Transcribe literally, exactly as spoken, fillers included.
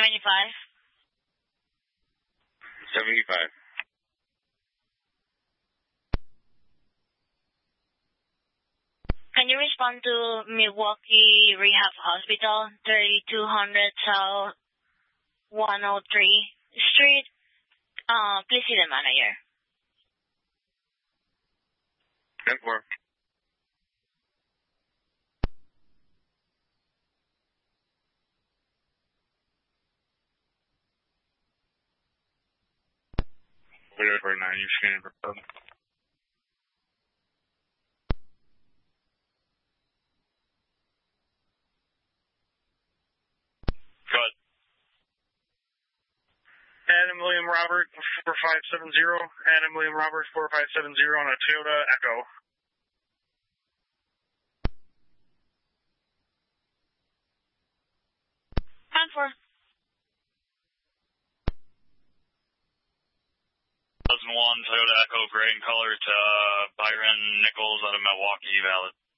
seventy-five. seventy-five. Can you respond to Milwaukee Rehab Hospital, thirty-two hundred South one oh three Street? Uh, please see the manager. ten four. Whatever, nine, you're scanning for pub. Good. Adam William Robert, four five seven zero. Adam William Robert, four five seven zero on a Toyota Echo. ten four. two thousand one Toyota Echo, gray in color to uh, Byron Nichols out of Milwaukee, valid.